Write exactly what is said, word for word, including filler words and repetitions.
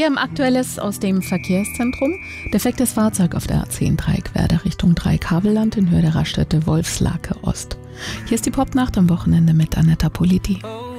Wir haben Aktuelles aus dem Verkehrszentrum. Defektes Fahrzeug auf der A zehn Dreieckwerder Richtung Dreieckhavelland in Höhe der Raststätte Wolfslake Ost. Hier ist die Popnacht am Wochenende mit Anetta Politi.